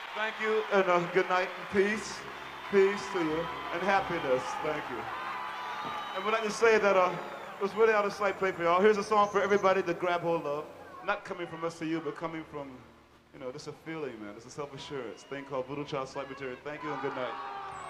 Thank you, and good night and peace. Peace to you, and happiness. Thank you. And we'd like to say that it was really out of sight play for y'all. Here's a song for everybody to grab hold of. Not coming from us to you, but coming from, just a feeling, man. It's a self-assurance thing called Voodoo Child Slight Material. Thank you and good night.